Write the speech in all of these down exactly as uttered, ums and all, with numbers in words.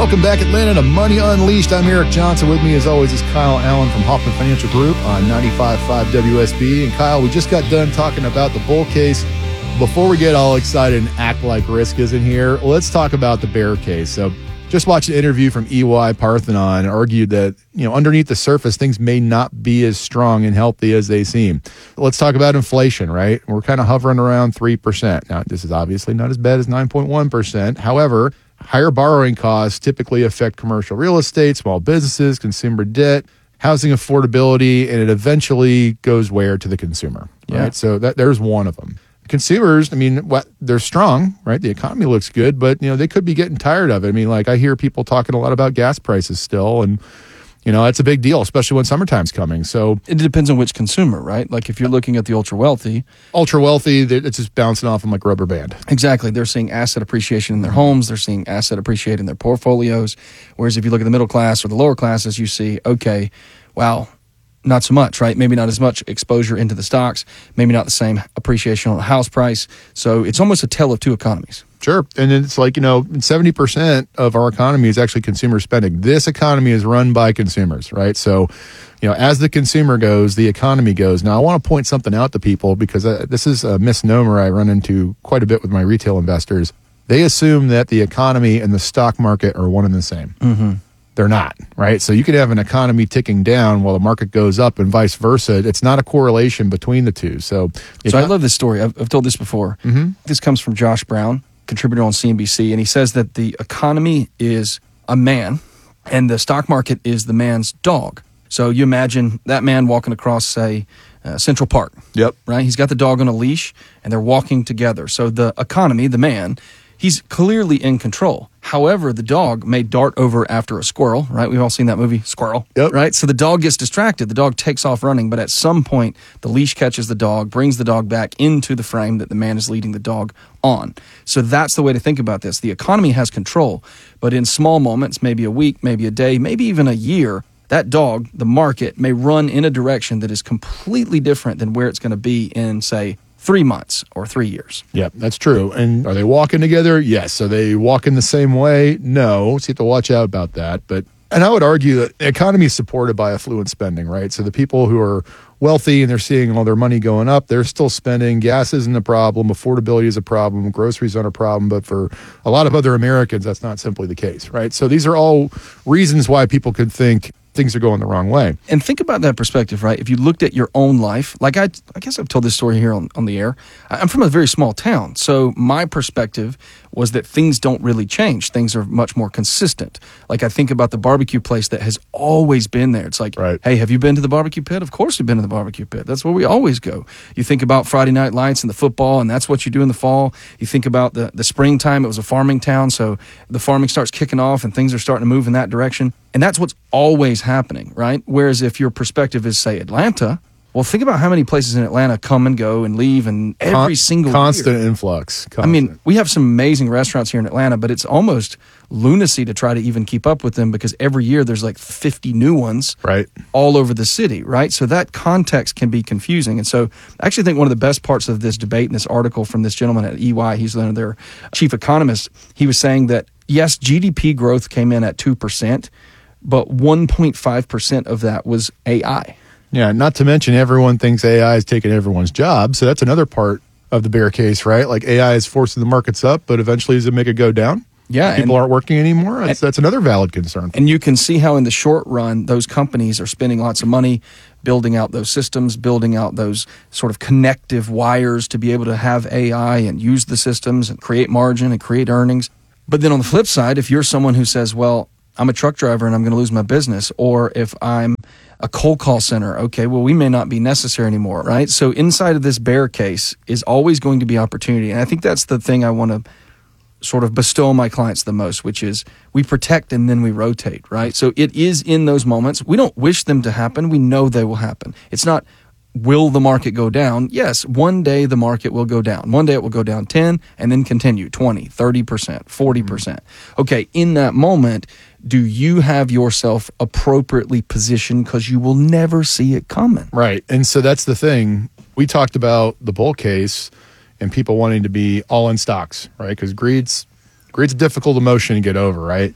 Welcome back, Atlanta, to Money Unleashed. I'm Eric Johnson. With me, as always, is Kyle Allen from Hoffman Financial Group on ninety-five point five W S B. And Kyle, we just got done talking about the bull case. Before we get all excited and act like risk isn't here, let's talk about the bear case. So just watched an interview from E Y Parthenon, argued that, you know, underneath the surface, things may not be as strong and healthy as they seem. Let's talk about inflation, right? We're kind of hovering around three percent. Now, this is obviously not as bad as nine point one percent. However, higher borrowing costs typically affect commercial real estate, small businesses, consumer debt, housing affordability, and it eventually goes where? To the consumer, right? Yeah. So that there's one of them. Consumers, I mean, what they're strong, right? The economy looks good, but, you know, they could be getting tired of it. I mean, like, I hear people talking a lot about gas prices still, and, you know, that's a big deal, especially when summertime's coming. So it depends on which consumer, right? Like, if you're looking at the ultra wealthy, ultra wealthy, it's just bouncing off them like rubber band. Exactly. They're seeing asset appreciation in their homes. They're seeing asset appreciate in their portfolios. Whereas if you look at the middle class or the lower classes, you see, okay, wow, not so much, right? Maybe not as much exposure into the stocks, maybe not the same appreciation on the house price. So it's almost a tale of two economies. Sure. And it's like, you know, seventy percent of our economy is actually consumer spending. This economy is run by consumers, right? So, you know, as the consumer goes, the economy goes. Now, I want to point something out to people because uh, this is a misnomer I run into quite a bit with my retail investors. They assume that the economy and the stock market are one and the same. Mm-hmm. They're not, right? So you could have an economy ticking down while the market goes up and vice versa. It's not a correlation between the two. So, so I love this story. I've, I've told this before. Mm-hmm. This comes from Josh Brown, contributor on C N B C, and he says that the economy is a man and the stock market is the man's dog. So you imagine that man walking across, say, uh, Central Park. Yep. Right? He's got the dog on a leash and they're walking together. So the economy, the man, he's clearly in control. However, the dog may dart over after a squirrel, right? We've all seen that movie, Squirrel, yep. Right? So the dog gets distracted. The dog takes off running, but at some point, the leash catches the dog, brings the dog back into the frame that the man is leading the dog on. So that's the way to think about this. The economy has control, but in small moments, maybe a week, maybe a day, maybe even a year, that dog, the market, may run in a direction that is completely different than where it's going to be in, say, three months or three years. Yeah, that's true. And are they walking together? Yes. Are they walking the same way? No. So you have to watch out about that. But, and I would argue that the economy is supported by affluent spending, right? So the people who are wealthy and they're seeing all their money going up, they're still spending. Gas isn't a problem. Affordability is a problem. Groceries aren't a problem. But for a lot of other Americans, that's not simply the case, right? So these are all reasons why people could think things are going the wrong way. And think about that perspective, right? If you looked at your own life, like I, I guess I've told this story here on, on the air. I'm from a very small town. So my perspective was that things don't really change. Things are much more consistent. Like I think about the barbecue place that has always been there. It's like, right. Hey, have you been to the barbecue pit? Of course we've been to the barbecue pit. That's where we always go. You think about Friday night lights and the football, and that's what you do in the fall. You think about the, the springtime. It was a farming town, so the farming starts kicking off and things are starting to move in that direction. And that's what's always happening, right? Whereas if your perspective is, say, Atlanta, well, think about how many places in Atlanta come and go and leave and every Con- single constant year. influx. Constant. I mean, we have some amazing restaurants here in Atlanta, but it's almost lunacy to try to even keep up with them because every year there's like fifty new ones right. all over the city, right? So that context can be confusing. And so I actually think one of the best parts of this debate and this article from this gentleman at E Y, he's one of their chief economists, he was saying that, yes, G D P growth came in at two percent, but one point five percent of that was A I. Yeah, not to mention everyone thinks A I is taking everyone's job. So that's another part of the bear case, right? Like A I is forcing the markets up, but eventually does it make it go down? Yeah. People and, aren't working anymore? That's, and, that's another valid concern. And you can see how in the short run, those companies are spending lots of money building out those systems, building out those sort of connective wires to be able to have A I and use the systems and create margin and create earnings. But then on the flip side, if you're someone who says, well, I'm a truck driver and I'm going to lose my business, or if I'm a cold call center, okay, well, we may not be necessary anymore, right? So inside of this bear case is always going to be opportunity. And I think that's the thing I want to sort of bestow on my clients the most, which is we protect and then we rotate, right? So it is in those moments. We don't wish them to happen. We know they will happen. It's not, will the market go down? Yes, one day the market will go down. One day it will go down ten and then continue twenty, thirty percent, forty percent. Okay, in that moment, do you have yourself appropriately positioned because you will never see it coming? Right. And so that's the thing. We talked about the bull case and people wanting to be all in stocks, right? Because greed's, greed's a difficult emotion to get over, right?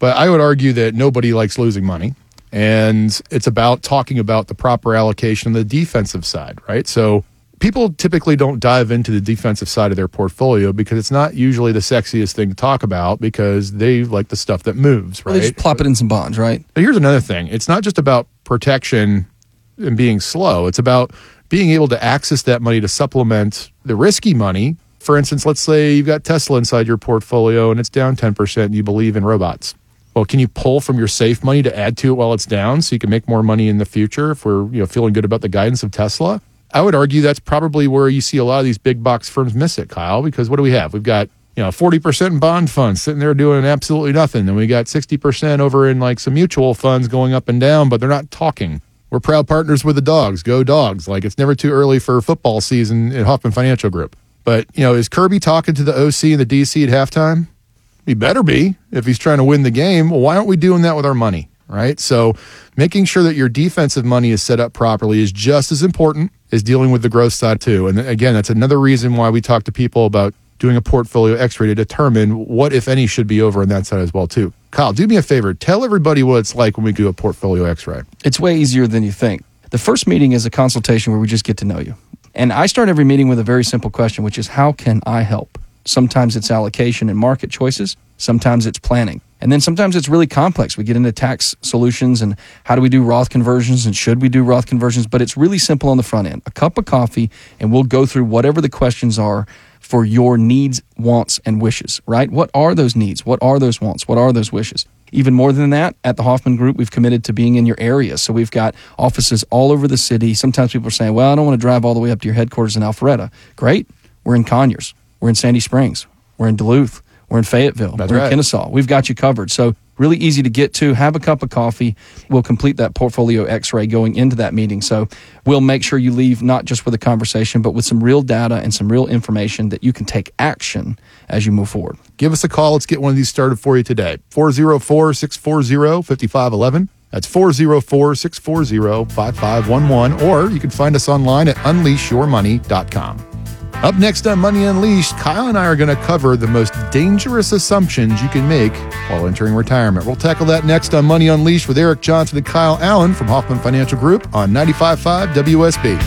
But I would argue that nobody likes losing money. And it's about talking about the proper allocation on the defensive side, right? So people typically don't dive into the defensive side of their portfolio because it's not usually the sexiest thing to talk about because they like the stuff that moves, right? Well, they just plop it in some bonds, right? But here's another thing. It's not just about protection and being slow. It's about being able to access that money to supplement the risky money. For instance, let's say you've got Tesla inside your portfolio and it's down ten percent and you believe in robots. Well, can you pull from your safe money to add to it while it's down so you can make more money in the future if we're you know feeling good about the guidance of Tesla? I would argue that's probably where you see a lot of these big box firms miss it, Kyle, because what do we have? We've got you know forty percent in bond funds sitting there doing absolutely nothing. And we got sixty percent over in like some mutual funds going up and down, but they're not talking. We're proud partners with the dogs. Go dogs. Like it's never too early for football season at Hoffman Financial Group. But, you know, is Kirby talking to the O C and the D C at halftime? He better be if he's trying to win the game. Well, why aren't we doing that with our money, right? So making sure that your defensive money is set up properly is just as important as dealing with the growth side too. And again, that's another reason why we talk to people about doing a portfolio X-ray to determine what, if any, should be over on that side as well too. Kyle, do me a favor. Tell everybody what it's like when we do a portfolio X-ray. It's way easier than you think. The first meeting is a consultation where we just get to know you. And I start every meeting with a very simple question, which is, how can I help? Sometimes it's allocation and market choices. Sometimes it's planning. And then sometimes it's really complex. We get into tax solutions and how do we do Roth conversions and should we do Roth conversions? But it's really simple on the front end. A cup of coffee and we'll go through whatever the questions are for your needs, wants, and wishes, right? What are those needs? What are those wants? What are those wishes? Even more than that, at the Hoffman Group, we've committed to being in your area. So we've got offices all over the city. Sometimes people are saying, well, I don't want to drive all the way up to your headquarters in Alpharetta. Great. We're in Conyers. We're in Sandy Springs. We're in Duluth. We're in Fayetteville. That's We're right. in Kennesaw. We've got you covered. So really easy to get to. Have a cup of coffee. We'll complete that portfolio X-ray going into that meeting. So we'll make sure you leave not just with a conversation, but with some real data and some real information that you can take action as you move forward. Give us a call. Let's get one of these started for you today. four oh four, six four oh, five five one one. That's four oh four, six four oh, five five one one. Or you can find us online at unleash your money dot com. Up next on Money Unleashed, Kyle and I are going to cover the most dangerous assumptions you can make while entering retirement. We'll tackle that next on Money Unleashed with Eric Johnson and Kyle Allen from Hoffman Financial Group on ninety-five point five W S B.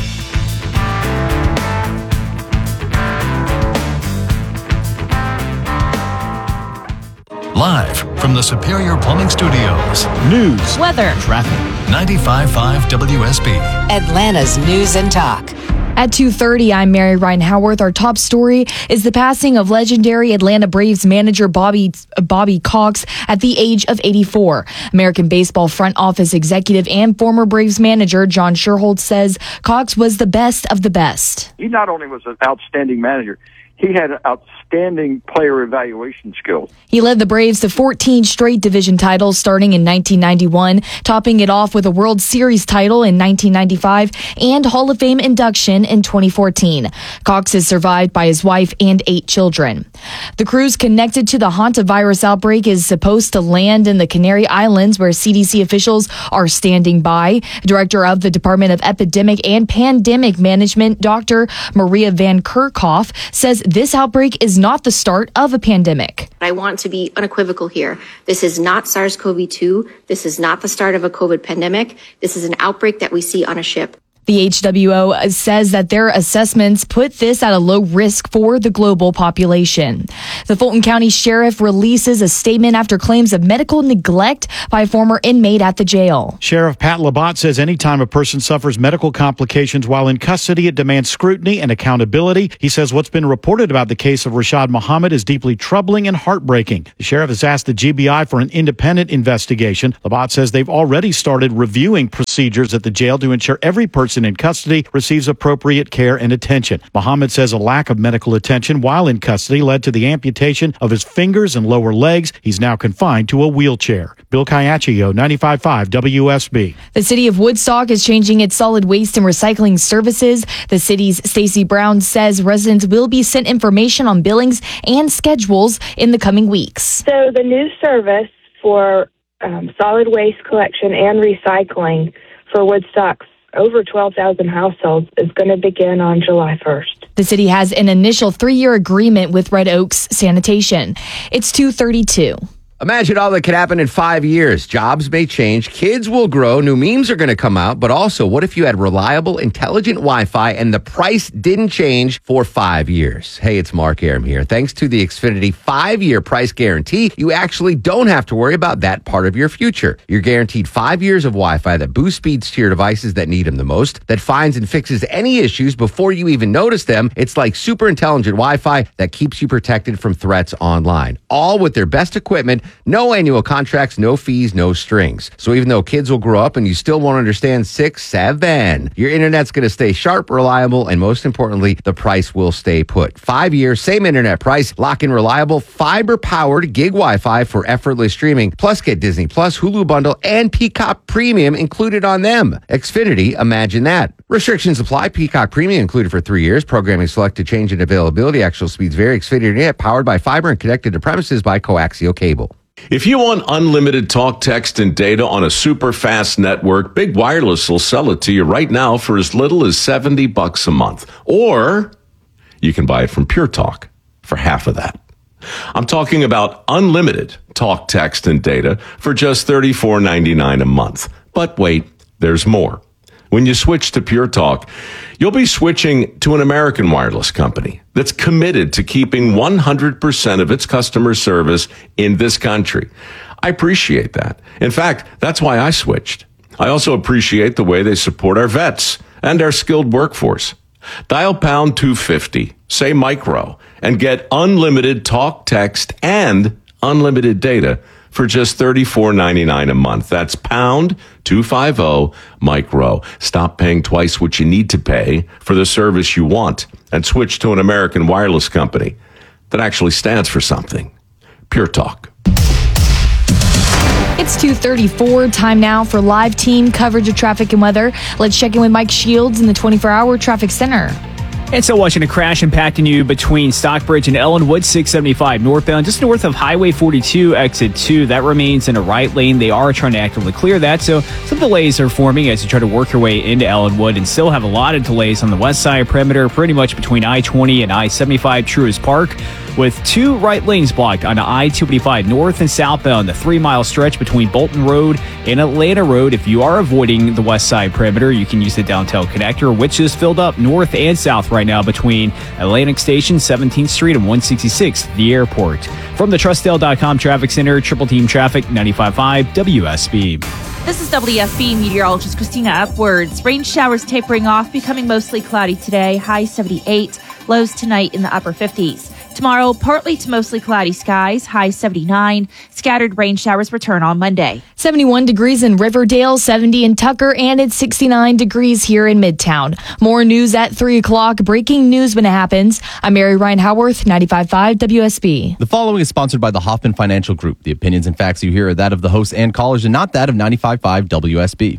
Live from the Superior Plumbing Studios. News, weather, Traffic. ninety-five point five W S B. Atlanta's News and Talk. At two thirty, I'm Mary Ryan Howarth. Our top story is the passing of legendary Atlanta Braves manager Bobby Bobby Cox at the age of eighty-four. American baseball front office executive and former Braves manager John Sherholtz says Cox was the best of the best. He not only was an outstanding manager, he had outstanding player evaluation skills. He led the Braves to fourteen straight division titles starting in nineteen ninety-one, topping it off with a World Series title in nineteen ninety-five and Hall of Fame induction in twenty fourteen. Cox is survived by his wife and eight children. The cruise connected to the hantavirus outbreak is supposed to land in the Canary Islands, where C D C officials are standing by. Director of the Department of Epidemic and Pandemic Management, Doctor Maria Van Kerkhoff, says this outbreak is not the start of a pandemic. I want to be unequivocal here. This is not SARS-C o V two. This is not the start of a COVID pandemic. This is an outbreak that we see on a ship. The H W O says that their assessments put this at a low risk for the global population. The Fulton County Sheriff releases a statement after claims of medical neglect by a former inmate at the jail. Sheriff Pat Labatt says anytime a person suffers medical complications while in custody, it demands scrutiny and accountability. He says what's been reported about the case of Rashad Muhammad is deeply troubling and heartbreaking. The sheriff has asked the G B I for an independent investigation. Labatt says they've already started reviewing procedures at the jail to ensure every person in custody receives appropriate care and attention. Muhammad says a lack of medical attention while in custody led to the amputation of his fingers and lower legs. He's now confined to a wheelchair. Bill Caiaccio, ninety-five point five W S B. The city of Woodstock is changing its solid waste and recycling services. The city's Stacey Brown says residents will be sent information on billings and schedules in the coming weeks. So the new service for um, solid waste collection and recycling for Woodstock's over twelve thousand households is going to begin on July first. The city has an initial three-year agreement with Red Oaks Sanitation. It's two thirty-two. Imagine all that could happen in five years. Jobs may change, kids will grow, new memes are going to come out, but also, what if you had reliable, intelligent Wi-Fi and the price didn't change for five years? Hey, it's Mark Arum here. Thanks to the Xfinity five-year price guarantee, you actually don't have to worry about that part of your future. You're guaranteed five years of Wi-Fi that boosts speeds to your devices that need them the most, that finds and fixes any issues before you even notice them. It's like super intelligent Wi-Fi that keeps you protected from threats online, all with their best equipment. No annual contracts, no fees, no strings. So even though kids will grow up and you still won't understand six seven, your internet's going to stay sharp, reliable, and most importantly, the price will stay put. Five years, same internet price, lock in reliable, fiber-powered gig Wi-Fi for effortless streaming. Plus, get Disney Plus, Hulu bundle, and Peacock Premium included on them. Xfinity, imagine that. Restrictions apply. Peacock Premium included for three years. Programming select to change in availability. Actual speeds vary. Xfinity Internet, powered by fiber and connected to premises by coaxial cable. If you want unlimited talk, text, and data on a super fast network, Big Wireless will sell it to you right now for as little as seventy bucks a month. Or you can buy it from Pure Talk for half of that. I'm talking about unlimited talk, text, and data for just thirty-four ninety-nine a month. But wait, there's more. When you switch to Pure Talk, you'll be switching to an American wireless company that's committed to keeping one hundred percent of its customer service in this country. I appreciate that. In fact, that's why I switched. I also appreciate the way they support our vets and our skilled workforce. Dial pound two fifty, say micro, and get unlimited talk, text, and unlimited data for just thirty-four ninety-nine a month. That's pound two fifty micro. Stop paying twice what you need to pay for the service you want and switch to an American wireless company that actually stands for something. Pure Talk. It's two thirty-four, time now for live team coverage of traffic and weather. Let's check in with Mike Shields in the twenty-four hour traffic center. And so watching a crash impacting you between Stockbridge and Ellenwood, six seventy-five northbound, just north of Highway forty-two, exit two. That remains in a right lane. They are trying to actively clear that, so some delays are forming as you try to work your way into Ellenwood, and still have a lot of delays on the west side perimeter, pretty much between I twenty and I seventy-five Truist Park, with two right lanes blocked on I two eighty-five north and southbound, the three-mile stretch between Bolton Road and Atlanta Road. If you are avoiding the west side perimeter, you can use the downtown connector, which is filled up north and south right now between Atlantic Station, seventeenth Street, and one sixty-sixth, the airport. From the Trustdale dot com Traffic Center, Triple Team Traffic, ninety-five point five W S B. This is W S B meteorologist Christina Upwards. Rain showers tapering off, becoming mostly cloudy today, high seventy-eight, lows tonight in the upper fifties. Tomorrow, partly to mostly cloudy skies, high seventy-nine. Scattered rain showers return on Monday. seventy-one degrees in Riverdale, seventy in Tucker, and it's sixty-nine degrees here in Midtown. More news at three o'clock. Breaking news when it happens. I'm Mary Ryan Howarth, ninety-five point five W S B. The following is sponsored by the Hoffman Financial Group. The opinions and facts you hear are that of the hosts and callers and not that of ninety-five point five W S B.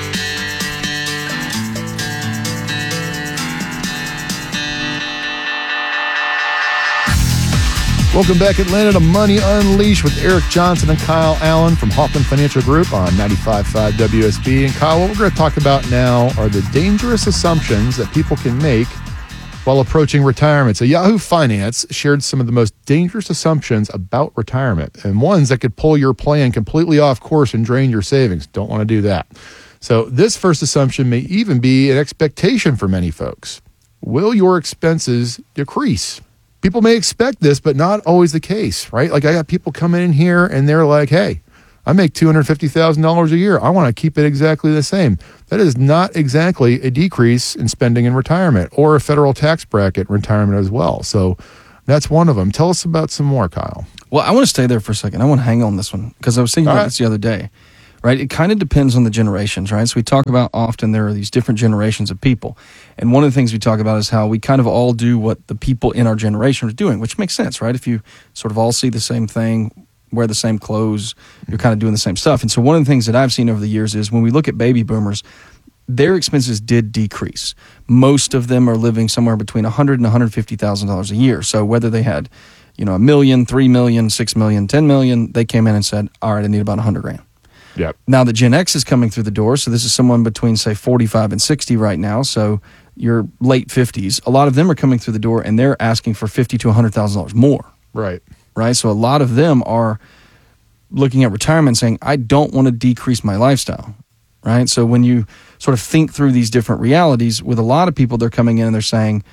Welcome back, Atlanta, to Money Unleashed with Eric Johnson and Kyle Allen from Hoffman Financial Group on ninety-five point five W S B. And Kyle, what we're going to talk about now are the dangerous assumptions that people can make while approaching retirement. So Yahoo Finance shared some of the most dangerous assumptions about retirement, and ones that could pull your plan completely off course and drain your savings. Don't want to do that. So this first assumption may even be an expectation for many folks. Will your expenses decrease? People may expect this, but not always the case, right? Like, I got people coming in here and they're like, hey, I make two hundred fifty thousand dollars a year. I want to keep it exactly the same. That is not exactly a decrease in spending in retirement or a federal tax bracket in retirement as well. So that's one of them. Tell us about some more, Kyle. Well, I want to stay there for a second. I want to hang on this one because I was thinking All about right. this the other day, right? It kind of depends on the generations, right? So we talk about often there are these different generations of people. And one of the things we talk about is how we kind of all do what the people in our generation are doing, which makes sense, right? If you sort of all see the same thing, wear the same clothes, you're kind of doing the same stuff. And so one of the things that I've seen over the years is when we look at baby boomers, their expenses did decrease. Most of them are living somewhere between one hundred thousand dollars and one hundred fifty thousand dollars a year. So whether they had, you know, a million, three million, six million, ten million, they came in and said, all right, I need about one hundred grand. Yep. Now the Gen X is coming through the door. So this is someone between, say, forty-five and sixty right now. So your late fifties. A lot of them are coming through the door and they're asking for fifty thousand to one hundred thousand dollars more. Right. Right. So a lot of them are looking at retirement saying, I don't want to decrease my lifestyle, right? So when you sort of think through these different realities, with a lot of people, they're coming in and they're saying,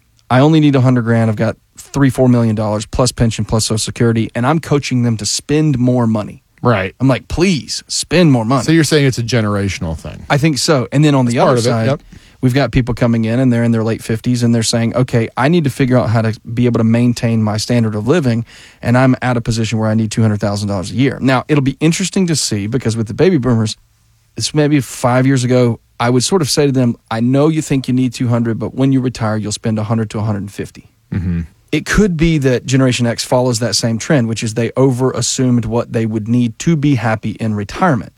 I only need a hundred grand. I've got three, four million dollars plus pension, plus Social Security, and I'm coaching them to spend more money. Right. I'm like, please spend more money. So you're saying it's a generational thing? I think so. And then on the That's other part of it, side, yep. we've got people coming in and they're in their late fifties and they're saying, okay, I need to figure out how to be able to maintain my standard of living, and I'm at a position where I need two hundred thousand dollars a year. Now, it'll be interesting to see, because with the baby boomers, it's maybe five years ago, I would sort of say to them, I know you think you need two hundred, but when you retire, you'll spend one hundred to one hundred fifty. Mm-hmm. It could be that Generation X follows that same trend, which is they over-assumed what they would need to be happy in retirement.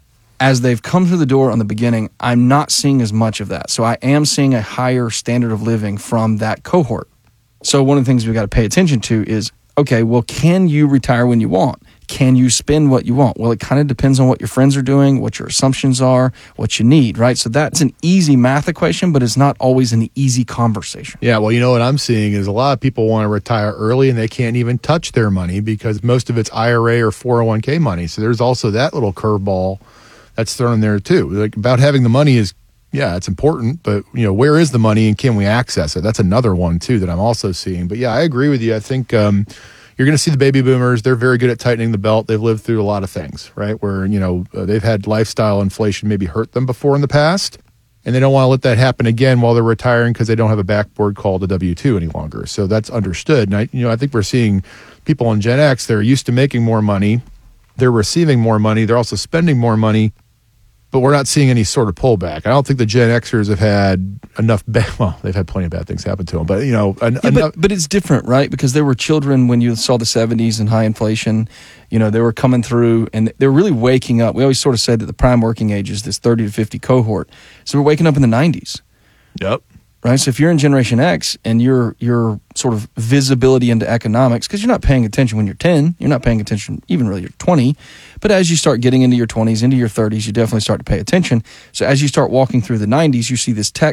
As they've come through the door on the beginning, I'm not seeing as much of that. So I am seeing a higher standard of living from that cohort. So one of the things we've got to pay attention to is, okay, well, can you retire when you want? Can you spend what you want? Well, it kind of depends on what your friends are doing, what your assumptions are, what you need, right? So that's an easy math equation, but it's not always an easy conversation. Yeah, well, you know what I'm seeing is a lot of people want to retire early and they can't even touch their money because most of it's I R A or four oh one k money. So there's also that little curveball that's thrown there too. Like, about having the money is, yeah, it's important, but you know, where is the money and can we access it? That's another one too that I'm also seeing. But yeah, I agree with you. I think um, you're going to see the baby boomers. They're very good at tightening the belt. They've lived through a lot of things, right? Where, you know, uh, they've had lifestyle inflation maybe hurt them before in the past, and they don't want to let that happen again while they're retiring because they don't have a backboard called a W two any longer. So that's understood. And I, you know, I think we're seeing people in Gen X, they're used to making more money. They're receiving more money. They're also spending more money. But we're not seeing any sort of pullback. I don't think the Gen Xers have had enough bad, well, they've had plenty of bad things happen to them, but you know, en- yeah, enough. But, but it's different, right? Because there were children when you saw the seventies and high inflation, you know, they were coming through and they were really waking up. We always sort of said that the prime working age is this thirty to fifty cohort. So we're waking up in the nineties. Yep. Right. So if you're in Generation X and your your sort of visibility into economics, because you're not paying attention when you're ten, you're not paying attention even really you're twenty, but as you start getting into your twenties, into your thirties, you definitely start to pay attention. So as you start walking through the nineties, you see this tech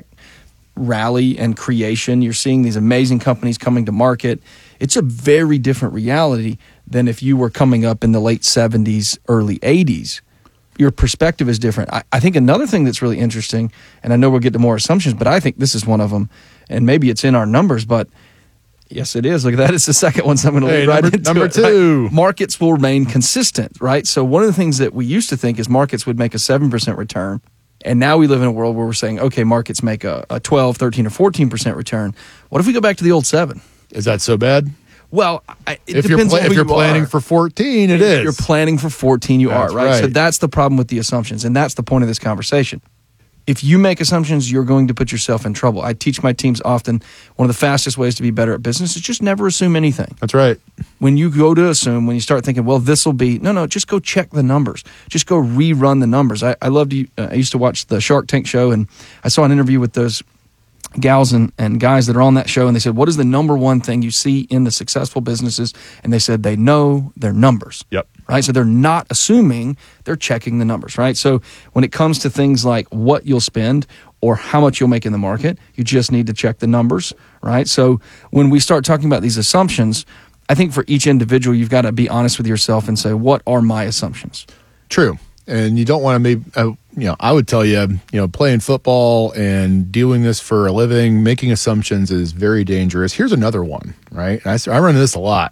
rally and creation. You're seeing these amazing companies coming to market. It's a very different reality than if you were coming up in the late seventies, early eighties. Your perspective is different. I, I think another thing that's really interesting, and I know we'll get to more assumptions, but I think this is one of them, and maybe it's in our numbers, but yes, it is. Look at that. It's the second one, so I'm going to Hey, lead right number, into number it. two. Right? Markets will remain consistent, right? So one of the things that we used to think is markets would make a seven percent return, and now we live in a world where we're saying, okay, markets make a, a twelve, thirteen, or fourteen percent return. What if we go back to the old seven? Is that so bad? Well, I, it if you're, depends pla- on if who you're you planning are. for fourteen, it if is. You're planning for fourteen, you That's are, right? So right. that's the problem with the assumptions, and that's the point of this conversation. If you make assumptions, you're going to put yourself in trouble. I teach my teams often, one of the fastest ways to be better at business is just never assume anything. That's right. When you go to assume, when you start thinking, well, this will be, no, no, just go check the numbers. Just go rerun the numbers. I, I loved, you, uh, I used to watch the Shark Tank show, and I saw an interview with those gals and, and guys that are on that show, and they said, what is the number one thing you see in the successful businesses? And they said they know their numbers. Yep. Right? So they're not assuming, they're checking the numbers, right? So when it comes to things like what you'll spend or how much you'll make in the market, you just need to check the numbers, right? So when we start talking about these assumptions, I think for each individual, you've got to be honest with yourself and say, what are my assumptions? True. And you don't want to maybe, uh, you know, I would tell you, you know, playing football and doing this for a living, making assumptions is very dangerous. Here's another one, right? And I, I run into this a lot.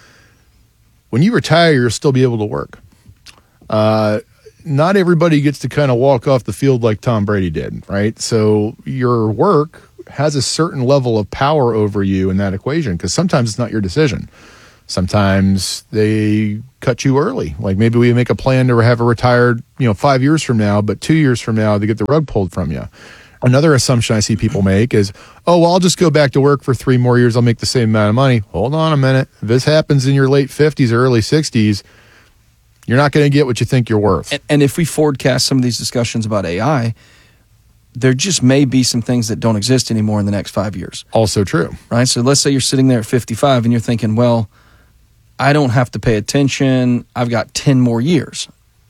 When you retire, you'll still be able to work. Uh, not everybody gets to kind of walk off the field like Tom Brady did, right? So your work has a certain level of power over you in that equation because sometimes it's not your decision. Sometimes they cut you early. Like maybe we make a plan to have a retired, you know, five years from now, but two years from now they get the rug pulled from you. Another assumption I see people make is, oh, well, I'll just go back to work for three more years. I'll make the same amount of money. Hold on a minute. If this happens in your late fifties or early sixties, you're not going to get what you think you're worth. And, and if we forecast some of these discussions about A I, there just may be some things that don't exist anymore in the next five years. Also true. Right? So let's say you're sitting there at fifty-five and you're thinking, well, I don't have to pay attention. I've got ten more years.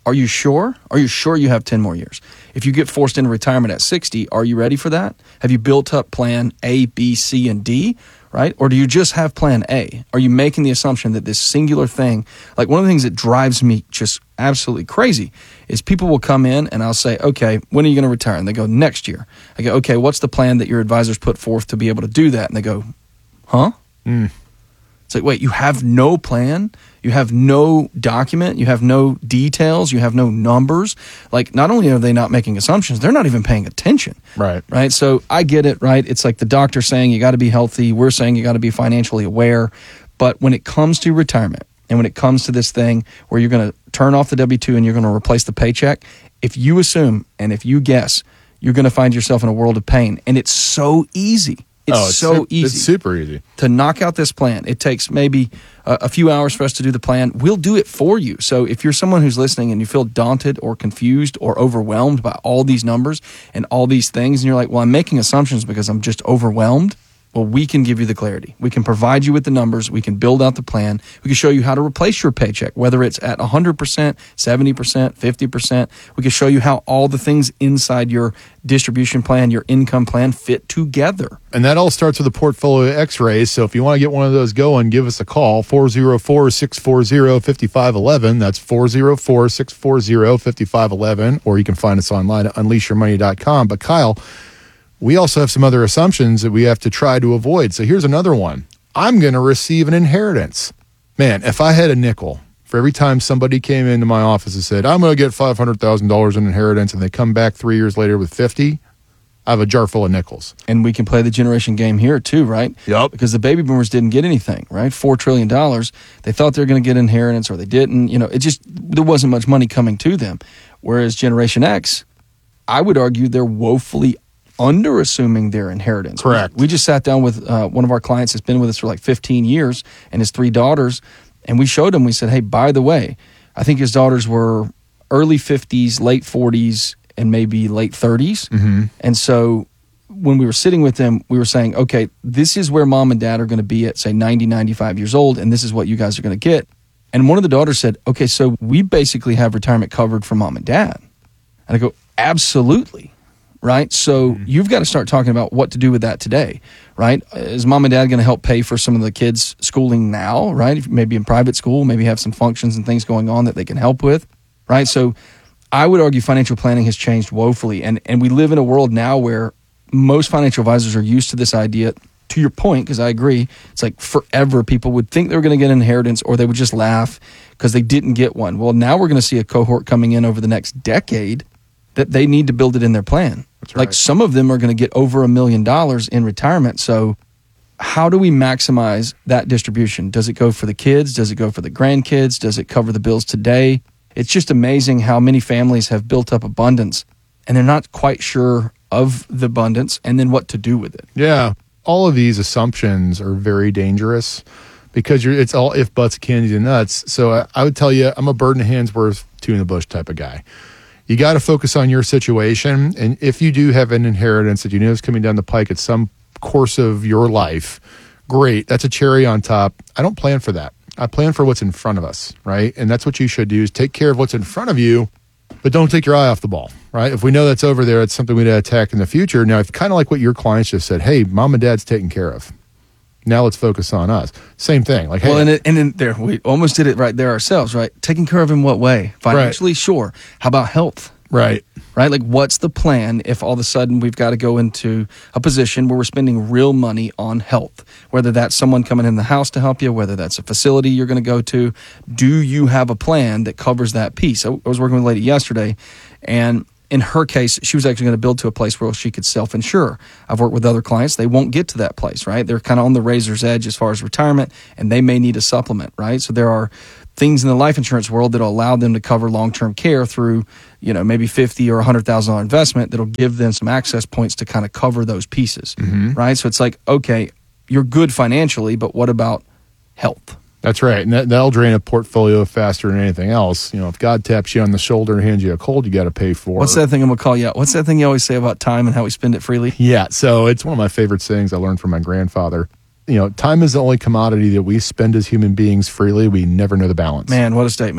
Are you sure? Are you sure you have ten more years? If you get forced into retirement at sixty, are you ready for that? Have you built up plan A, B, C, and D, right? Or do you just have plan A? Are you making the assumption that this singular thing, like one of the things that drives me just absolutely crazy is people will come in and I'll say, okay, when are you going to retire? And they go, next year. I go, okay, what's the plan that your advisors put forth to be able to do that? And they go, huh? Mm. It's like, wait, you have no plan? You have no document? You have no details? You have no numbers? Like, not only are they not making assumptions, they're not even paying attention. Right. Right? So I get it, right? It's like the doctor saying you got to be healthy. We're saying you got to be financially aware. But when it comes to retirement and when it comes to this thing where you're going to turn off the W two and you're going to replace the paycheck, if you assume and if you guess, you're going to find yourself in a world of pain. And it's so easy. It's, oh, it's so su- easy. It's super easy. To knock out this plan. It takes maybe a, a few hours for us to do the plan. We'll do it for you. So if you're someone who's listening and you feel daunted or confused or overwhelmed by all these numbers and all these things, and you're like, well, I'm making assumptions because I'm just overwhelmed. Well, we can give you the clarity. We can provide you with the numbers. We can build out the plan. We can show you how to replace your paycheck, whether it's at one hundred percent, seventy percent, fifty percent. We can show you how all the things inside your distribution plan, your income plan fit together. And that all starts with a portfolio x-rays. So if you want to get one of those going, give us a call, four oh four, six four zero, five five one one. That's four oh four, six four zero, five five one one. Or you can find us online at unleash your money dot com. But Kyle, we also have some other assumptions that we have to try to avoid. So here's another one. I'm going to receive an inheritance. Man, if I had a nickel for every time somebody came into my office and said, I'm going to get five hundred thousand dollars in inheritance, and they come back three years later with fifty, I have a jar full of nickels. And we can play the generation game here too, right? Yep. Because the baby boomers didn't get anything, right? Four trillion dollars. They thought they were going to get inheritance or they didn't. You know, it just, there wasn't much money coming to them. Whereas Generation X, I would argue they're woefully under-assuming their inheritance. Correct. We, we just sat down with uh, one of our clients that's been with us for like fifteen years and his three daughters, and we showed him, we said, hey, by the way, I think his daughters were early fifties, late forties, and maybe late thirties. Mm-hmm. And so when we were sitting with them, we were saying, okay, this is where mom and dad are going to be at, say, ninety, ninety-five years old, and this is what you guys are going to get. And one of the daughters said, okay, so we basically have retirement covered for mom and dad. And I go, absolutely. Right? So mm-hmm. you've got to start talking about what to do with that today, right? Is mom and dad going to help pay for some of the kids' schooling now, right? Maybe in private school, maybe have some functions and things going on that they can help with, right? So I would argue financial planning has changed woefully. And, and we live in a world now where most financial advisors are used to this idea. To your point, because I agree, it's like forever people would think they were going to get an inheritance or they would just laugh because they didn't get one. Well, now we're going to see a cohort coming in over the next decade that they need to build it in their plan. That's right. Like some of them are going to get over a million dollars in retirement. So how do we maximize that distribution? Does it go for the kids? Does it go for the grandkids? Does it cover the bills today? It's just amazing how many families have built up abundance and they're not quite sure of the abundance and then what to do with it. Yeah. All of these assumptions are very dangerous because you're, it's all if, buts, candies, and nuts. So I, I would tell you, I'm a bird in the hand's worth, two in the bush type of guy. You got to focus on your situation. And if you do have an inheritance that you know is coming down the pike at some course of your life, great. That's a cherry on top. I don't plan for that. I plan for what's in front of us, right? And that's what you should do is take care of what's in front of you, but don't take your eye off the ball, right? If we know that's over there, it's something we need to attack in the future. Now, it's kind of like what your clients just said. Hey, mom and dad's taken care of. Now let's focus on us. Same thing. Like, hey, well, and, it, and then there, we almost did it right there ourselves, right? Taking care of in what way? Financially, right. Sure. How about health? Right. Right? Like, what's the plan if all of a sudden we've got to go into a position where we're spending real money on health? Whether that's someone coming in the house to help you, whether that's a facility you're going to go to, do you have a plan that covers that piece? I was working with a lady yesterday, and in her case, she was actually going to build to a place where she could self-insure. I've worked with other clients. They won't get to that place, right? They're kind of on the razor's edge as far as retirement, and they may need a supplement, right? So there are things in the life insurance world that'll allow them to cover long-term care through, you know, maybe fifty thousand dollars or one hundred thousand dollars investment that'll give them some access points to kind of cover those pieces, mm-hmm. right? So it's like, okay, you're good financially, but what about health? That's right. And that, that'll drain a portfolio faster than anything else. You know, if God taps you on the shoulder and hands you a cold, you got to pay for. What's that thing I'm going to call you out? What's that thing you always say about time and how we spend it freely? Yeah. So it's one of my favorite sayings I learned from my grandfather. You know, time is the only commodity that we spend as human beings freely. We never know the balance. Man, what a statement.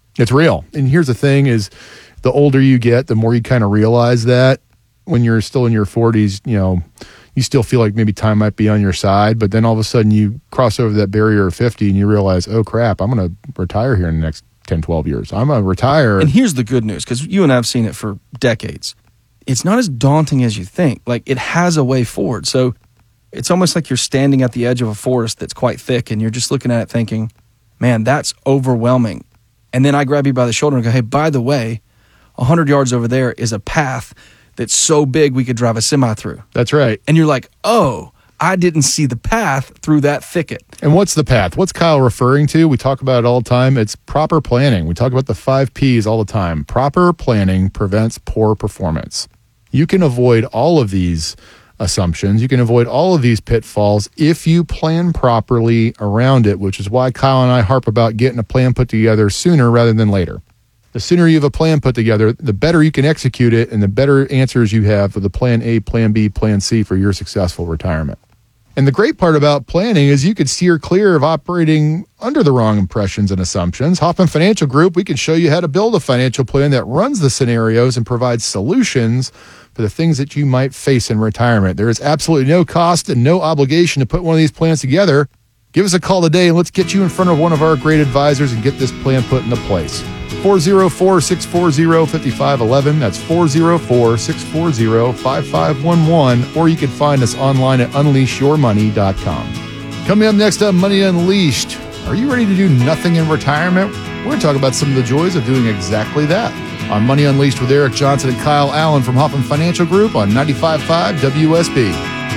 It's real. And here's the thing is the older you get, the more you kind of realize that. When you're still in your forties, you know, you still feel like maybe time might be on your side, but then all of a sudden you cross over that barrier of fifty and you realize, oh crap, I'm going to retire here in the next ten, twelve years. I'm going to retire. And here's the good news, because you and I have seen it for decades. It's not as daunting as you think. Like, it has a way forward. So it's almost like you're standing at the edge of a forest that's quite thick and you're just looking at it thinking, man, that's overwhelming. And then I grab you by the shoulder and go, hey, by the way, one hundred yards over there is a path that's so big we could drive a semi through. That's right. And you're like, oh, I didn't see the path through that thicket. And what's the path? What's Kyle referring to? We talk about it all the time. It's proper planning. We talk about the five P's all the time. Proper planning prevents poor performance. You can avoid all of these assumptions. You can avoid all of these pitfalls if you plan properly around it, which is why Kyle and I harp about getting a plan put together sooner rather than later. The sooner you have a plan put together, the better you can execute it and the better answers you have for the plan A, plan B, plan C for your successful retirement. And the great part about planning is you could steer clear of operating under the wrong impressions and assumptions. Hoffman Financial Group, we can show you how to build a financial plan that runs the scenarios and provides solutions for the things that you might face in retirement. There is absolutely no cost and no obligation to put one of these plans together. Give us a call today and let's get you in front of one of our great advisors and get this plan put into place. four oh four, six four oh, five five one one. That's four oh four, six four oh, five five one one. Or you can find us online at unleash your money dot com. Coming up next up, Money Unleashed. Are you ready to do nothing in retirement? We're going to talk about some of the joys of doing exactly that. On Money Unleashed with Eric Johnson and Kyle Allen from Hoffman Financial Group on ninety-five point five W S B.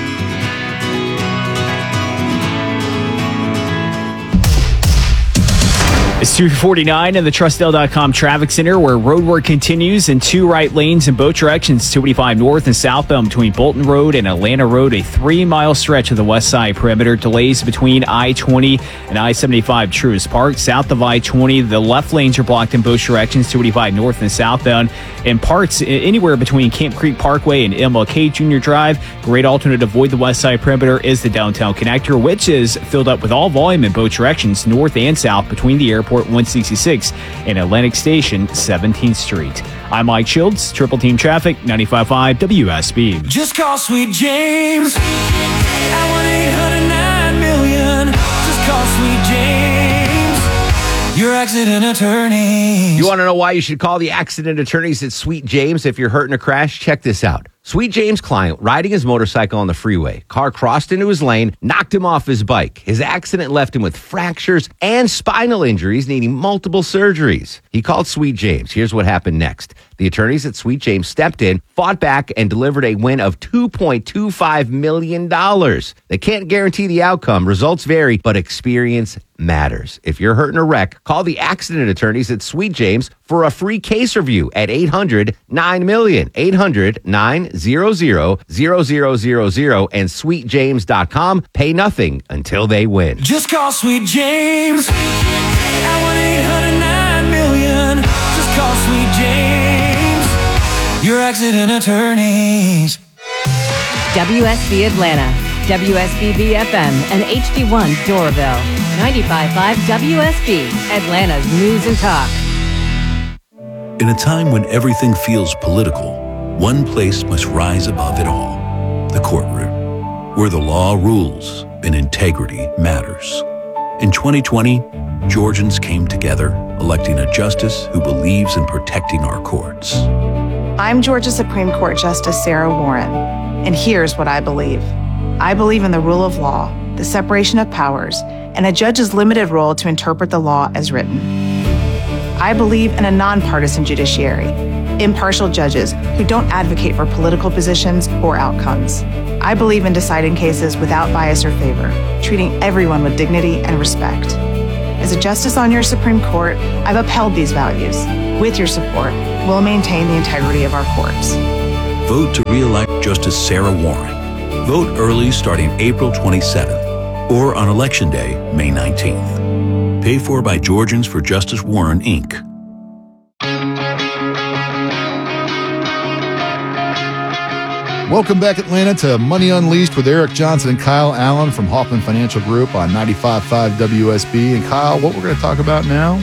It's two forty-nine in the Trustdale dot com traffic center where road work continues in two right lanes in both directions, two eighty-five north and southbound between Bolton Road and Atlanta Road, a three-mile stretch of the west side perimeter. Delays between I twenty and I seventy-five Truist Park. South of I twenty, the left lanes are blocked in both directions, two eighty-five north and southbound. In parts anywhere between Camp Creek Parkway and M L K Junior Drive. Great alternate to avoid the west side perimeter is the downtown connector, which is filled up with all volume in both directions, north and south between the airport one sixty-six and Atlantic Station seventeenth Street. I'm Mike Shields, Triple Team Traffic, ninety-five point five W S B. Just call Sweet James at one eight hundred nine million. Just call Sweet James, your accident attorney. You want to know why you should call the accident attorneys at Sweet James if you're hurt in a crash? Check this out. Sweet James' client, riding his motorcycle on the freeway. Car crossed into his lane, knocked him off his bike. His accident left him with fractures and spinal injuries, needing multiple surgeries. He called Sweet James. Here's what happened next. The attorneys at Sweet James stepped in, fought back, and delivered a win of two point two five million dollars. They can't guarantee the outcome. Results vary, but experience matters. If you're hurt in a wreck, call the accident attorneys at Sweet James for a free case review at eight hundred nine million, eight hundred nine hundred zero zero zero zero and sweet james dot com. Pay nothing until they win. Just call Sweet James at one eight hundred nine million. Just call Sweet James, your accident attorneys. W S B Atlanta, W S B B F M, and H D one Doraville. ninety-five point five W S B, Atlanta's news and talk. In a time when everything feels political, one place must rise above it all. The courtroom, where the law rules and integrity matters. In twenty twenty, Georgians came together, electing a justice who believes in protecting our courts. I'm Georgia Supreme Court Justice Sarah Warren, and here's what I believe. I believe in the rule of law, the separation of powers, and a judge's limited role to interpret the law as written. I believe in a nonpartisan judiciary, impartial judges who don't advocate for political positions or outcomes. I believe in deciding cases without bias or favor, treating everyone with dignity and respect. As a justice on your Supreme Court, I've upheld these values. With your support, we'll maintain the integrity of our courts. Vote to re-elect Justice Sarah Warren. Vote early starting April twenty-seventh or on Election Day, May nineteenth. Paid for by Georgians for Justice Warren, Incorporated. Welcome back, Atlanta, to Money Unleashed with Eric Johnson and Kyle Allen from Hoffman Financial Group on ninety-five point five W S B. And Kyle, what we're going to talk about now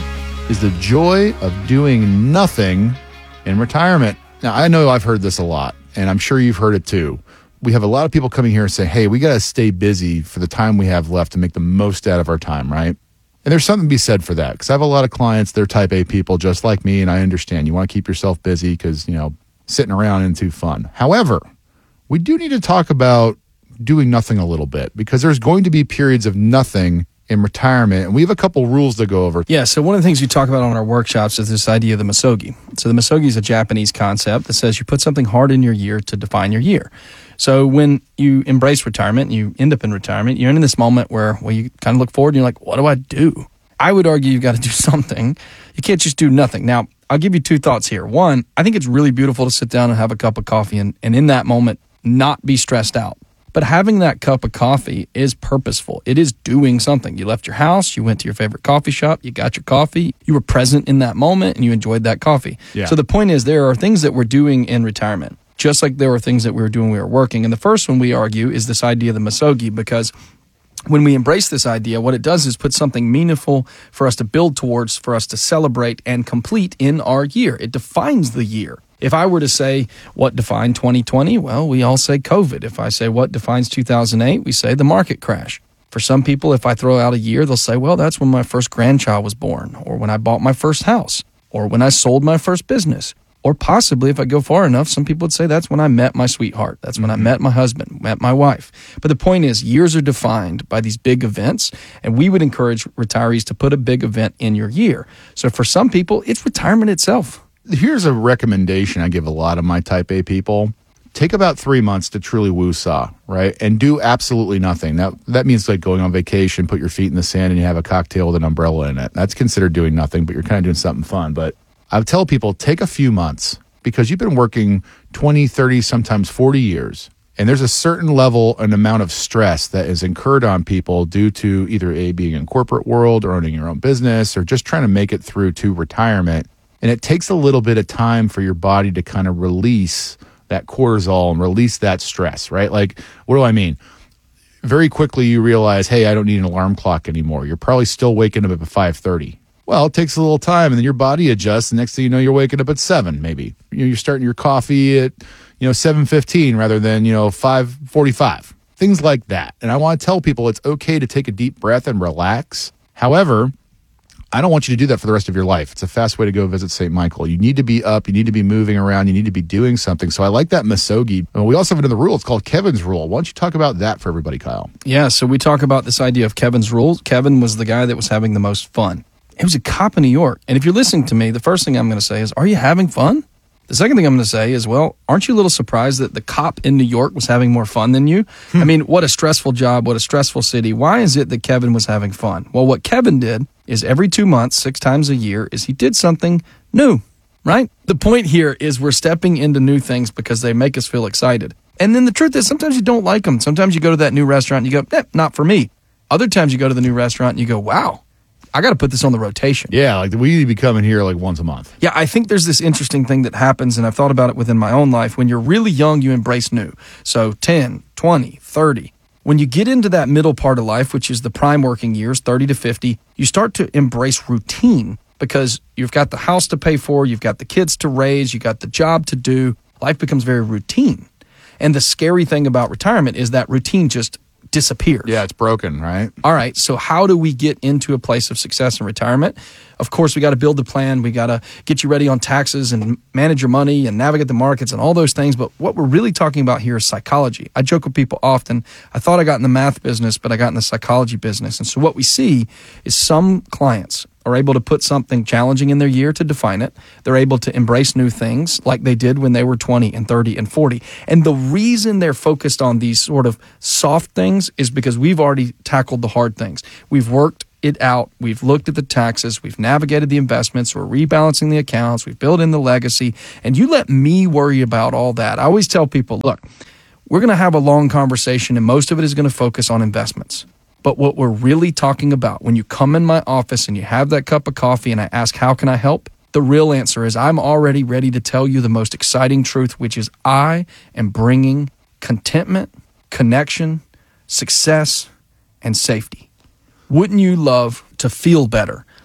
is the joy of doing nothing in retirement. Now, I know I've heard this a lot, and I'm sure you've heard it too. We have a lot of people coming here and say, hey, we got to stay busy for the time we have left to make the most out of our time, right? And there's something to be said for that, because I have a lot of clients, they're type A people just like me, and I understand you want to keep yourself busy because, you know, sitting around isn't too fun. However, we do need to talk about doing nothing a little bit, because there's going to be periods of nothing in retirement, and we have a couple rules to go over. Yeah, so one of the things we talk about on our workshops is this idea of the Misogi. So the Misogi is a Japanese concept that says you put something hard in your year to define your year. So when you embrace retirement, you end up in retirement, you're in this moment where, well, you kind of look forward and you're like, what do I do? I would argue you've got to do something. You can't just do nothing. Now, I'll give you two thoughts here. One, I think it's really beautiful to sit down and have a cup of coffee and, and in that moment not be stressed out. But having that cup of coffee is purposeful. It is doing something. You left your house, you went to your favorite coffee shop, you got your coffee, you were present in that moment, and you enjoyed that coffee. Yeah. So the point is, there are things that we're doing in retirement, just like there are things that we were doing when we were working. And the first one we argue is this idea of the Misogi, because when we embrace this idea, what it does is put something meaningful for us to build towards, for us to celebrate and complete in our year. It defines the year. If I were to say what defined twenty twenty, well, we all say COVID. If I say what defines two thousand eight, we say the market crash. For some people, if I throw out a year, they'll say, well, that's when my first grandchild was born, or when I bought my first house, or when I sold my first business. Or possibly, if I go far enough, some people would say that's when I met my sweetheart. That's when I met my husband, met my wife. But the point is, years are defined by these big events, and we would encourage retirees to put a big event in your year. So for some people, it's retirement itself. Here's a recommendation I give a lot of my type A people. Take about three months to truly woo-saw, right? And do absolutely nothing. Now, that means like going on vacation, put your feet in the sand, and you have a cocktail with an umbrella in it. That's considered doing nothing, but you're kind of doing something fun. But I would tell people, take a few months, because you've been working twenty, thirty, sometimes forty years. And there's a certain level and amount of stress that is incurred on people due to either A, being in corporate world, or owning your own business, or just trying to make it through to retirement. And it takes a little bit of time for your body to kind of release that cortisol and release that stress, right? Like, what do I mean? Very quickly you realize, hey, I don't need an alarm clock anymore. You're probably still waking up at five thirty. Well, it takes a little time, and then your body adjusts. The next thing you know, you're waking up at seven, maybe. You know, you're starting your coffee at, you know, seven fifteen rather than, you know, five forty-five. Things like that. And I want to tell people it's okay to take a deep breath and relax. However, I don't want you to do that for the rest of your life. It's a fast way to go visit Saint Michael. You need to be up. You need to be moving around. You need to be doing something. So I like that Misogi. And we also have another rule. It's called Kevin's Rule. Why don't you talk about that for everybody, Kyle? Yeah, so we talk about this idea of Kevin's Rule. Kevin was the guy that was having the most fun. He was a cop in New York. And if you're listening to me, the first thing I'm going to say is, are you having fun? The second thing I'm going to say is, well, aren't you a little surprised that the cop in New York was having more fun than you? I mean, what a stressful job, what a stressful city. Why is it that Kevin was having fun? Well, what Kevin did is every two months, six times a year, is he did something new, right? The point here is we're stepping into new things because they make us feel excited. And then the truth is, sometimes you don't like them. Sometimes you go to that new restaurant and you go, eh, not for me. Other times you go to the new restaurant and you go, wow, I got to put this on the rotation. Yeah, like we need to be coming here like once a month. Yeah, I think there's this interesting thing that happens, and I've thought about it within my own life. When you're really young, you embrace new. So ten, twenty, thirty. When you get into that middle part of life, which is the prime working years, thirty to fifty, you start to embrace routine because you've got the house to pay for, you've got the kids to raise, you've got the job to do. Life becomes very routine. And the scary thing about retirement is that routine just disappears. Yeah, it's broken, right? All right, so how do we get into a place of success in retirement? Of course, we got to build the plan. We got to get you ready on taxes and manage your money and navigate the markets and all those things. But what we're really talking about here is psychology. I joke with people often, I thought I got in the math business, but I got in the psychology business. And so what we see is some clients are able to put something challenging in their year to define it. They're able to embrace new things like they did when they were twenty and thirty and forty. And the reason they're focused on these sort of soft things is because we've already tackled the hard things. We've worked it out. We've looked at the taxes. We've navigated the investments. We're rebalancing the accounts. We've built in the legacy. And you let me worry about all that. I always tell people, look, we're going to have a long conversation, and most of it is going to focus on investments. But what we're really talking about, when you come in my office and you have that cup of coffee and I ask, how can I help? The real answer is I'm already ready to tell you the most exciting truth, which is I am bringing contentment, connection, success, and safety. Wouldn't you love to feel better?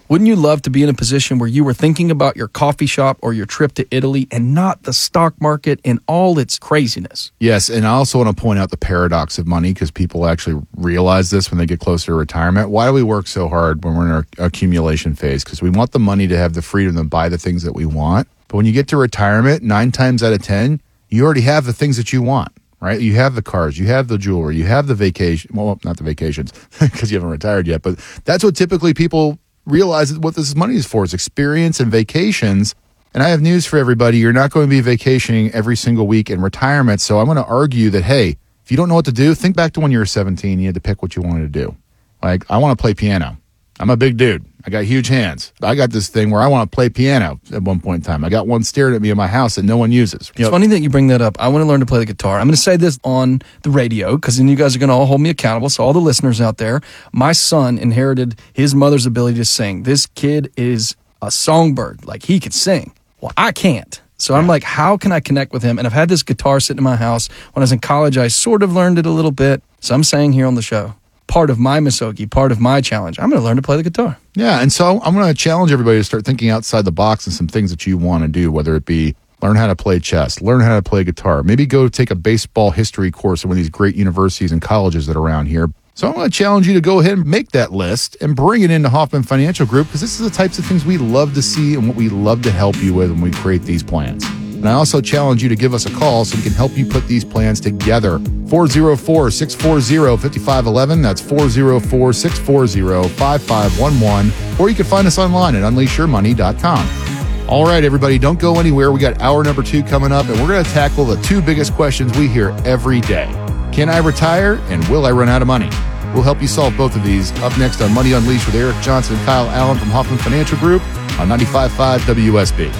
Wouldn't you love to be in a position where you were thinking about your coffee shop or your trip to Italy and not the stock market in all its craziness? Yes, and I also want to point out the paradox of money because people actually realize this when they get closer to retirement. Why do we work so hard when we're in our accumulation phase? Because we want the money to have the freedom to buy the things that we want. But when you get to retirement, nine times out of ten, you already have the things that you want. Right? You have the cars, you have the jewelry, you have the vacation. Well, not the vacations because you haven't retired yet, but that's what typically people realize what this money is for, is experience and vacations. And I have news for everybody. You're not going to be vacationing every single week in retirement. So I'm going to argue that, hey, if you don't know what to do, think back to when you were seventeen, you had to pick what you wanted to do. Like, I want to play piano. I'm a big dude. I got huge hands. I got this thing where I want to play piano at one point in time. I got one staring at me in my house that no one uses. It's funny that you bring that up. I want to learn to play the guitar. I'm going to say this on the radio because then you guys are going to all hold me accountable. So all the listeners out there, my son inherited his mother's ability to sing. This kid is a songbird. Like, he could sing. Well, I can't. So I'm like, how can I connect with him? And I've had this guitar sitting in my house. When I was in college, I sort of learned it a little bit. So I'm saying here on the show, part of my Misogi, part of my challenge, I'm going to learn to play the guitar. Yeah, and so I'm going to challenge everybody to start thinking outside the box and some things that you want to do, whether it be learn how to play chess, learn how to play guitar, maybe go take a baseball history course at one of these great universities and colleges that are around here. So I'm going to challenge you to go ahead and make that list and bring it into Hoffman Financial Group, because this is the types of things we love to see and what we love to help you with when we create these plans. And I also challenge you to give us a call so we can help you put these plans together. four oh four, six four zero, five five one one. That's four oh four, six four zero, five five one one. Or you can find us online at unleash your money dot com. All right, everybody, don't go anywhere. We got hour number two coming up, and we're going to tackle the two biggest questions we hear every day. Can I retire, and will I run out of money? We'll help you solve both of these. Up next on Money Unleashed with Eric Johnson and Kyle Allen from Hoffman Financial Group on ninety-five point five W S B.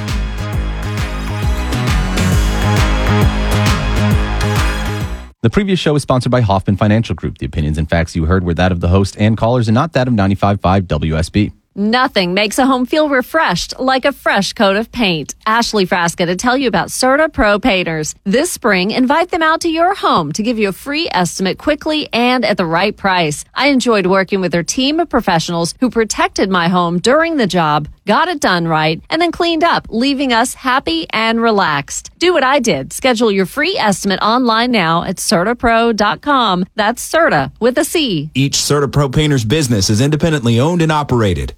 The previous show is sponsored by Hoffman Financial Group. The opinions and facts you heard were that of the host and callers and not that of ninety-five point five W S B. Nothing makes a home feel refreshed like a fresh coat of paint. Ashley Frasca to tell you about Certa Pro Painters. This spring, invite them out to your home to give you a free estimate quickly and at the right price. I enjoyed working with their team of professionals who protected my home during the job, got it done right, and then cleaned up, leaving us happy and relaxed. Do what I did. Schedule your free estimate online now at certa pro dot com. That's Certa with a C. Each Certa Pro Painters business is independently owned and operated.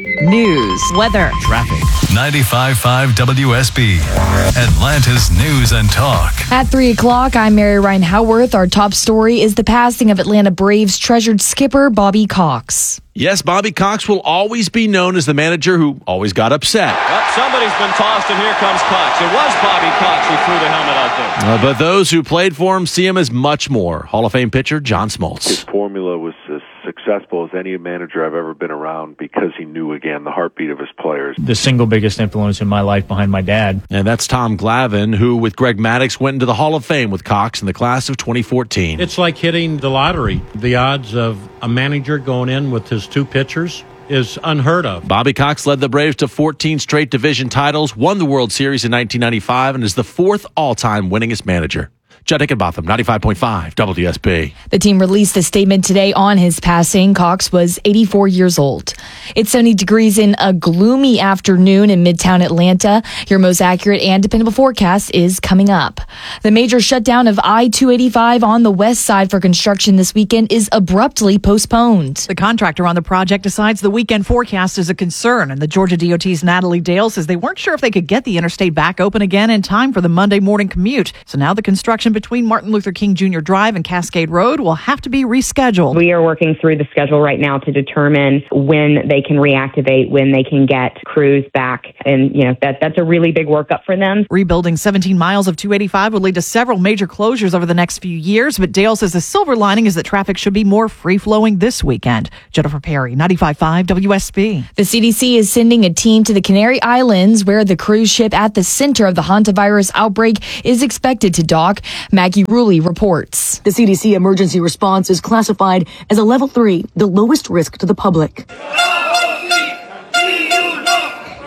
News, weather, traffic. ninety-five point five W S B, Atlanta's news and talk. At three o'clock, I'm Mary Ryan Howarth. Our top story is the passing of Atlanta Braves treasured skipper Bobby Cox. Yes, Bobby Cox will always be known as the manager who always got upset. Well, somebody's been tossed, and here comes Cox. It was Bobby Cox who threw the helmet out there. Uh, but those who played for him see him as much more. Hall of Fame pitcher John Smoltz. His formula was as successful as any manager I've ever been around because he knew, again, the heartbeat of his players. The single biggest influence in my life behind my dad. And that's Tom Glavine, who, with Greg Maddux, went into the Hall of Fame with Cox in the class of twenty fourteen. It's like hitting the lottery. The odds of a manager going in with his two pitchers is unheard of. Bobby Cox led the Braves to fourteen straight division titles, won the World Series in nineteen ninety-five, and is the fourth all-time winningest manager. Judd Hickenbotham, ninety-five point five W S B. The team released a statement today on his passing. Cox was eighty-four years old. It's seventy degrees in a gloomy afternoon in Midtown Atlanta. Your most accurate and dependable forecast is coming up. The major shutdown of I two eighty-five on the west side for construction this weekend is abruptly postponed. The contractor on the project decides the weekend forecast is a concern, and the Georgia D O T's Natalie Dale says they weren't sure if they could get the interstate back open again in time for the Monday morning commute. So now the construction between Martin Luther King Junior Drive and Cascade Road will have to be rescheduled. We are working through the schedule right now to determine when they can reactivate, when they can get crews back. And, you know, that that's a really big workup for them. Rebuilding seventeen miles of two eighty-five would lead to several major closures over the next few years, but Dale says the silver lining is that traffic should be more free-flowing this weekend. Jennifer Perry, ninety-five point five W S B. The C D C is sending a team to the Canary Islands, where the cruise ship at the center of the hantavirus outbreak is expected to dock. Maggie Ruley reports. The C D C emergency response is classified as a level three, the lowest risk to the public.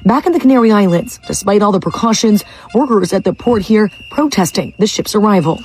Back in the Canary Islands, despite all the precautions, workers at the port here protesting the ship's arrival.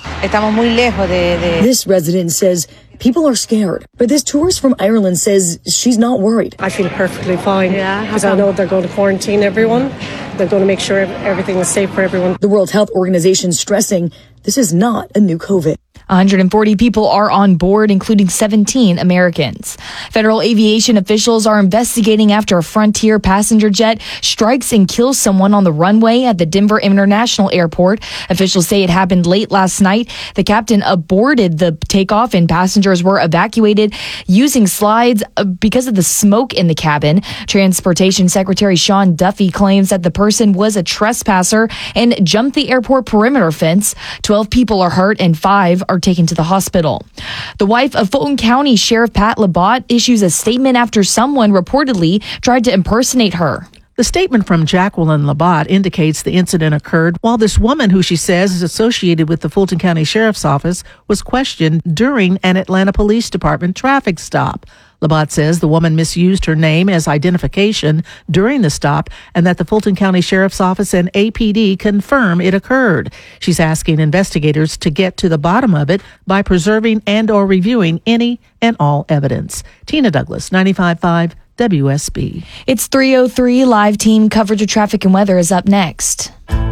This resident says people are scared, but this tourist from Ireland says she's not worried. I feel perfectly fine because I know they're going to quarantine everyone. They're going to make sure everything is safe for everyone. The World Health Organization stressing this is not a new COVID. one hundred forty people are on board, including seventeen Americans. Federal aviation officials are investigating after a Frontier passenger jet strikes and kills someone on the runway at the Denver International Airport. Officials say it happened late last night. The captain aborted the takeoff and passengers were evacuated using slides because of the smoke in the cabin. Transportation Secretary Sean Duffy claims that the person was a trespasser and jumped the airport perimeter fence. twelve people are hurt and five are taken to the hospital. The wife of Fulton County Sheriff Pat Labatt issues a statement after someone reportedly tried to impersonate her. The statement from Jacqueline Labatt indicates the incident occurred while this woman, who she says is associated with the Fulton County Sheriff's Office, was questioned during an Atlanta Police Department traffic stop. Labatt says the woman misused her name as identification during the stop and that the Fulton County Sheriff's Office and A P D confirm it occurred. She's asking investigators to get to the bottom of it by preserving and or reviewing any and all evidence. Tina Douglas, ninety-five point five W S B. It's three oh three. Live team coverage of traffic and weather is up next.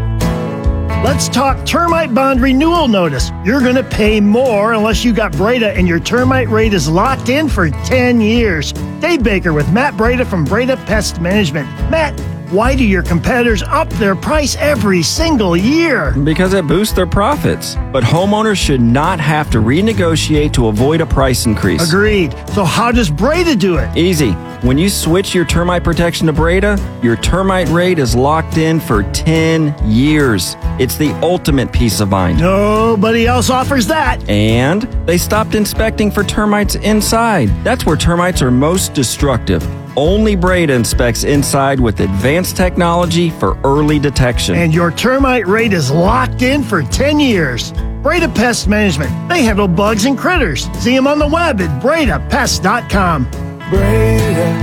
Let's talk termite bond renewal notice. You're going to pay more unless you got Breda and your termite rate is locked in for ten years. Dave Baker with Matt Breda from Breda Pest Management. Matt, why do your competitors up their price every single year? Because it boosts their profits. But homeowners should not have to renegotiate to avoid a price increase. Agreed. So how does Breda do it? Easy. When you switch your termite protection to Breda, your termite rate is locked in for ten years. It's the ultimate peace of mind. Nobody else offers that. And they stopped inspecting for termites inside. That's where termites are most destructive. Only Breda inspects inside with advanced technology for early detection. And your termite rate is locked in for ten years. Breda Pest Management. They handle bugs and critters. See them on the web at breda pest dot com. Breda,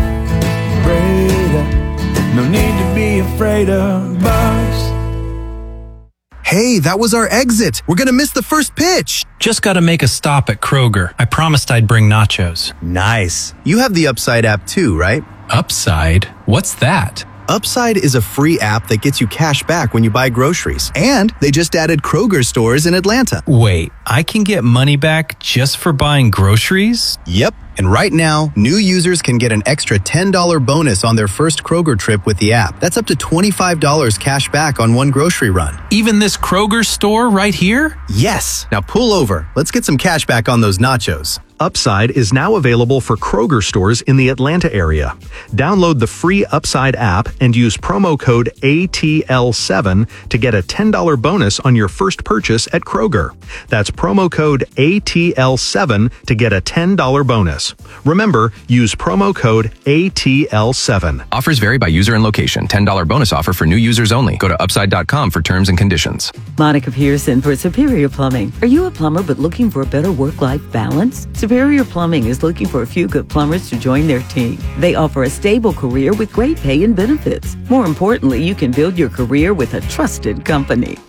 Breda, no need to be afraid of bugs. Hey, that was our exit. We're gonna miss the first pitch. Just gotta make a stop at Kroger. I promised I'd bring nachos. Nice. You have the Upside app too, right? Upside? What's that? Upside is a free app that gets you cash back when you buy groceries. And they just added Kroger stores in Atlanta. Wait, I can get money back just for buying groceries? Yep. And right now, new users can get an extra ten dollars bonus on their first Kroger trip with the app. That's up to twenty-five dollars cash back on one grocery run. Even this Kroger store right here? Yes. Now pull over. Let's get some cash back on those nachos. Upside is now available for Kroger stores in the Atlanta area. Download the free Upside app and use promo code A T L seven to get a ten dollars bonus on your first purchase at Kroger. That's promo code A T L seven to get a ten dollars bonus. Remember, use promo code A T L seven. Offers vary by user and location. ten dollars bonus offer for new users only. Go to upside dot com for terms and conditions. Monica Pearson for Superior Plumbing. Are you a plumber but looking for a better work-life balance? Superior Plumbing is looking for a few good plumbers to join their team. They offer a stable career with great pay and benefits. More importantly, you can build your career with a trusted company.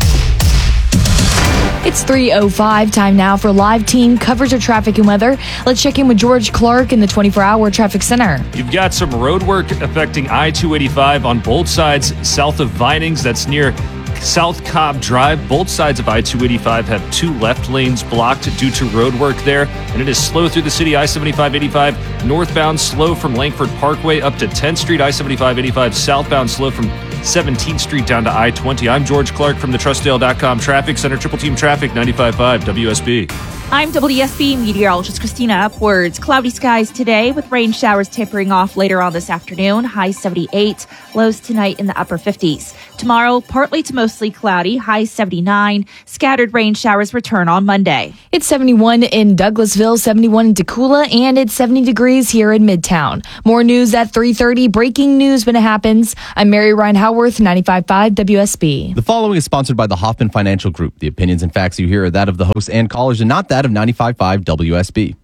It's three oh five. Time now for live team coverage of traffic and weather. Let's check in with George Clark in the twenty-four hour traffic center. You've got some road work affecting I two eighty-five on both sides south of Vinings. That's near South Cobb Drive. Both sides of I two eighty-five have two left lanes blocked due to road work there, and it is slow through the city. I seventy-five eighty-five northbound slow from Langford Parkway up to tenth Street. I seventy-five eighty-five southbound slow from seventeenth Street down to I twenty. I'm George Clark from the Trustdale dot com Traffic Center. Triple Team Traffic, ninety-five point five W S B. I'm W S B meteorologist Christina Upwards. Cloudy skies today with rain showers tapering off later on this afternoon. High seventy-eight, lows tonight in the upper fifties. Tomorrow, partly to mostly cloudy, high seventy-nine. Scattered rain showers return on Monday. It's seventy-one in Douglasville, seventy-one in Decula, and it's seventy degrees here in Midtown. More news at three thirty. Breaking news when it happens. I'm Mary Ryan Howarth, ninety-five point five W S B. The following is sponsored by the Hoffman Financial Group. The opinions and facts you hear are that of the host and callers and not that of ninety-five point five W S B.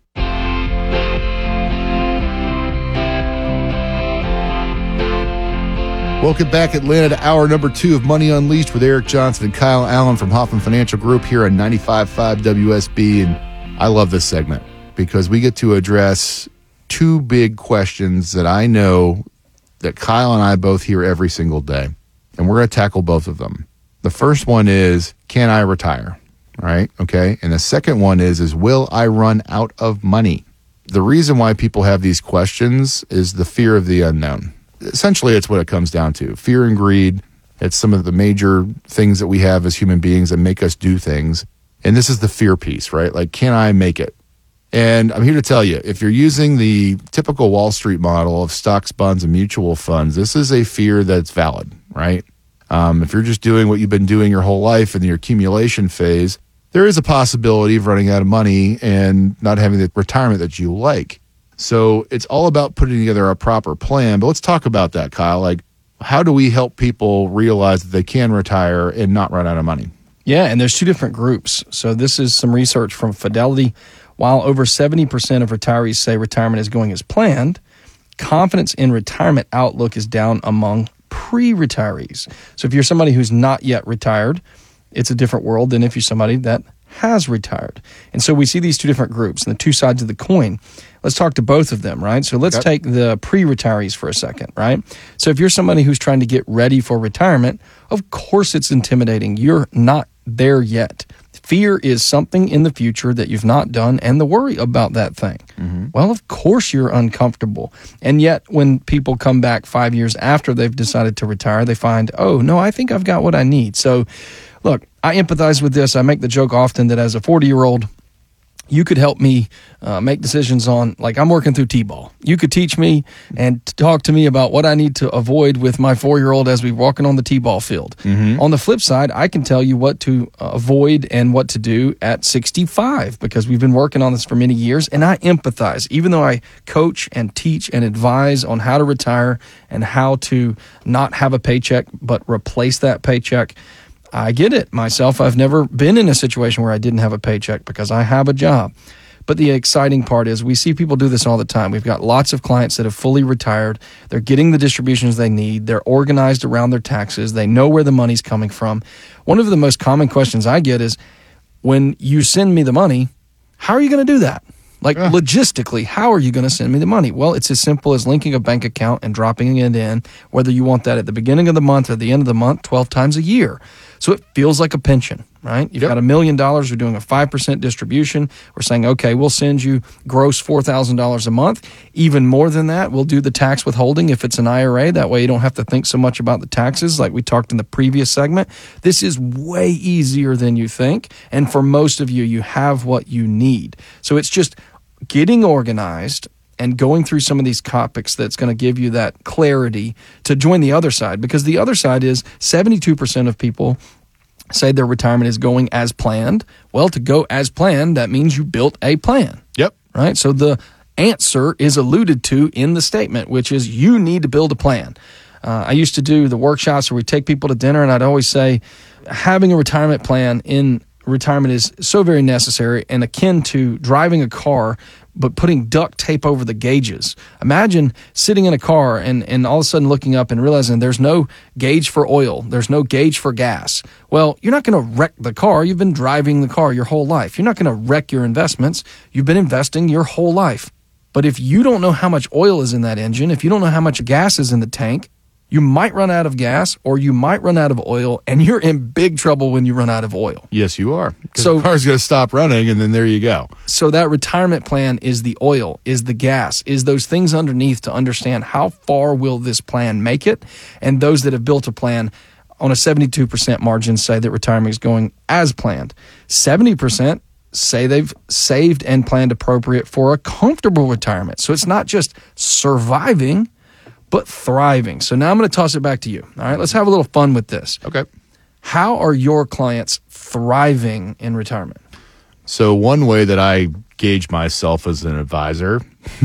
Welcome back, Atlanta, to hour number two of Money Unleashed with Eric Johnson and Kyle Allen from Hoffman Financial Group here on ninety-five point five W S B. And I love this segment because we get to address two big questions that I know that Kyle and I both hear every single day. And we're going to tackle both of them. The first one is, can I retire? All right, okay. And the second one is, is will I run out of money? The reason why people have these questions is the fear of the unknown. Essentially, it's what it comes down to. Fear and greed. It's some of the major things that we have as human beings that make us do things. And this is the fear piece, right? Like, can I make it? And I'm here to tell you, if you're using the typical Wall Street model of stocks, bonds, and mutual funds, this is a fear that's valid, right? Um, if you're just doing what you've been doing your whole life in your accumulation phase, there is a possibility of running out of money and not having the retirement that you like. So it's all about putting together a proper plan. But let's talk about that, Kyle. Like, how do we help people realize that they can retire and not run out of money? Yeah, and there's two different groups. So this is some research from Fidelity. While over seventy percent of retirees say retirement is going as planned, confidence in retirement outlook is down among pre-retirees. So if you're somebody who's not yet retired, it's a different world than if you're somebody that has retired. And so we see these two different groups and the two sides of the coin. Let's talk to both of them, right? So let's okay. take the pre-retirees for a second, right? So if you're somebody who's trying to get ready for retirement, of course it's intimidating. You're not there yet. Fear is something in the future that you've not done and the worry about that thing. Mm-hmm. Well, of course you're uncomfortable. And yet when people come back five years after they've decided to retire, they find, oh, no, I think I've got what I need. So look, I empathize with this. I make the joke often that as a forty-year-old, you could help me uh, make decisions on, like I'm working through T-ball. You could teach me and talk to me about what I need to avoid with my four-year-old as we're walking on the T-ball field. Mm-hmm. On the flip side, I can tell you what to uh, avoid and what to do at sixty-five because we've been working on this for many years, and I empathize. Even though I coach and teach and advise on how to retire and how to not have a paycheck but replace that paycheck, I get it myself. I've never been in a situation where I didn't have a paycheck because I have a job. But the exciting part is we see people do this all the time. We've got lots of clients that have fully retired. They're getting the distributions they need. They're organized around their taxes. They know where the money's coming from. One of the most common questions I get is, when you send me the money, how are you going to do that? Like yeah. logistically, how are you going to send me the money? Well, it's as simple as linking a bank account and dropping it in, whether you want that at the beginning of the month or the end of the month, twelve times a year. So it feels like a pension, right? You've yep. got a million dollars. We're doing a five percent distribution. We're saying, okay, we'll send you gross four thousand dollars a month. Even more than that, we'll do the tax withholding if it's an I R A. That way you don't have to think so much about the taxes like we talked in the previous segment. This is way easier than you think. And for most of you, you have what you need. So it's just getting organized and going through some of these topics that's going to give you that clarity to join the other side. Because the other side is seventy-two percent of people say their retirement is going as planned. Well, to go as planned, that means you built a plan. Yep. Right? So the answer is alluded to in the statement, which is you need to build a plan. Uh, I used to do the workshops where we take people to dinner, and I'd always say having a retirement plan in retirement is so very necessary and akin to driving a car but putting duct tape over the gauges. Imagine sitting in a car and, and all of a sudden looking up and realizing there's no gauge for oil, there's no gauge for gas. Well, you're not going to wreck the car. You've been driving the car your whole life. You're not going to wreck your investments. You've been investing your whole life. But if you don't know how much oil is in that engine, if you don't know how much gas is in the tank, you might run out of gas or you might run out of oil, and you're in big trouble when you run out of oil. Yes, you are. So the car's going to stop running, and then there you go. So that retirement plan is the oil, is the gas, is those things underneath to understand how far will this plan make it. And those that have built a plan on a seventy-two percent margin say that retirement is going as planned. seventy percent say they've saved and planned appropriate for a comfortable retirement. So it's not just surviving, but thriving. So now I'm going to toss it back to you. All right, let's have a little fun with this. Okay. How are your clients thriving in retirement? So one way that I gauge myself as an advisor